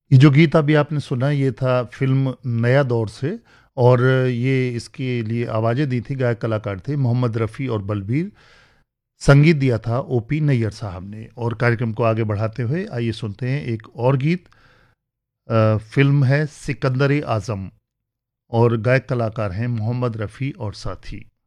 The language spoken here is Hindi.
ये जो गीत अभी आपने सुना ये था फ़िल्म नया दौर से और ये इसके लिए आवाज़ें दी थी गायक कलाकार थे मोहम्मद रफ़ी और बलबीर। संगीत दिया था ओपी नैयर साहब ने और कार्यक्रम को आगे बढ़ाते हुए आइए सुनते हैं एक और गीत। फ़िल्म है सिकंदर ए आज़म और गायक कलाकार हैं मोहम्मद रफ़ी और साथी।